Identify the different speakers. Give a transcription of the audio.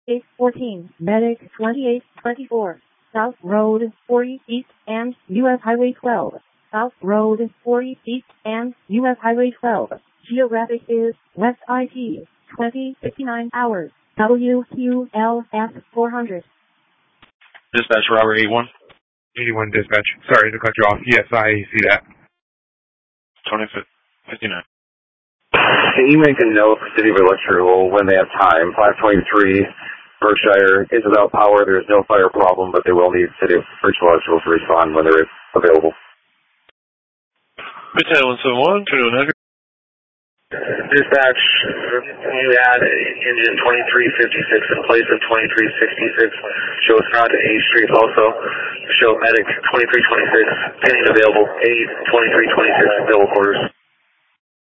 Speaker 1: 814, Medic 2824, South Road 40 East and US Highway 12, South Road 40 East and US Highway 12. Geographic is West IT, 2059 hours, WQLF 400.
Speaker 2: Dispatch Robert 81.
Speaker 3: 81 dispatch. Sorry to cut you off. Yes, I see that.
Speaker 2: 2059.
Speaker 4: Can you make a note for City of Electrical when they have time? 523 Berkshire is without power. There is no fire problem, but they will need City of Electrical to respond when they're available.
Speaker 2: Retail 171, 2100.
Speaker 5: Dispatch, can you add engine 2356 in place of 2366? Show Scott to A Street also. Show Medic 2326 pending available. A 2326 available quarters.